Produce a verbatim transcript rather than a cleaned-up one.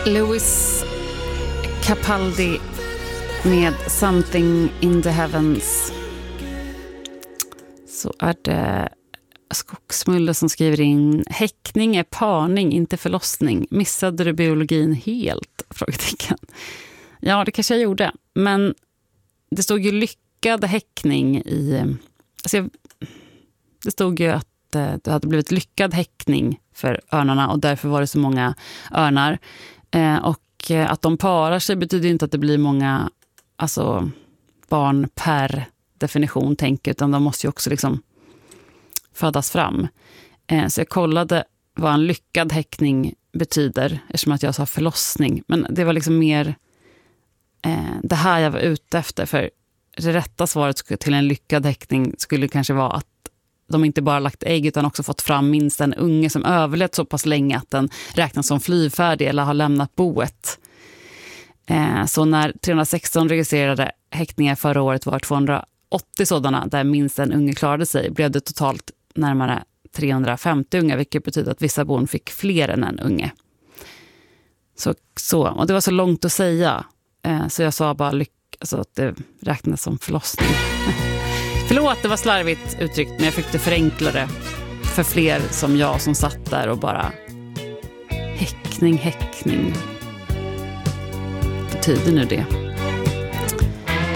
Louis Capaldi med Something in the Heavens. Så är det Skogsmulle som skriver in: häckning är parning, inte förlossning. Missade du biologin helt? Frågetecken. Ja, det kanske jag gjorde. Men det stod ju lyckad häckning i... Alltså jag, det stod ju att eh, det hade blivit lyckad häckning för örnarna och därför var det så många örnar. Eh, och eh, att de parar sig betyder inte att det blir många alltså, barn per definition, tänker, utan de måste ju också liksom födas fram. Eh, så jag kollade vad en lyckad häckning betyder, eftersom att jag sa förlossning. Men det var liksom mer eh, det här jag var ute efter, för det rätta svaret till en lyckad häckning skulle kanske vara att de inte bara lagt ägg utan också fått fram minst en unge som överlevt så pass länge att den räknas som flyfärdig eller har lämnat boet. Eh, så när trehundrasexton registrerade häckningar förra året var tvåhundraåttio sådana där minst en unge klarade sig, blev det totalt närmare trehundrafemtio unga, vilket betyder att vissa bon fick fler än en unge. Så, så, och det var så långt att säga. Eh, så jag sa bara lyck, alltså att det räknas som förlossning. Förlåt, det var slarvigt uttryckt, men jag fick det förenklare för fler som jag som satt där och bara häckning, häckning. Betyder nu det?